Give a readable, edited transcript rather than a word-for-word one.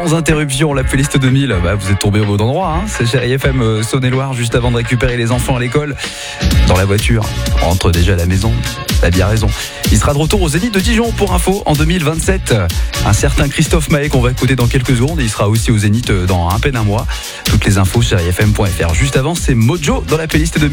sans interruption la playlist 2000. Vous êtes tombé au bon endroit, hein. C'est Chérie FM Saône-et-Loire, juste avant de récupérer les enfants à l'école. Dans la voiture, on rentre déjà à la maison. T'as bien raison. Il sera de retour au Zénith de Dijon pour info en 2027. Un certain Christophe Maé qu'on va écouter dans quelques secondes. Et il sera aussi au Zénith dans à peine un mois. Toutes les infos sur chérifm.fr. Juste avant, c'est Mojo dans la playlist 2000.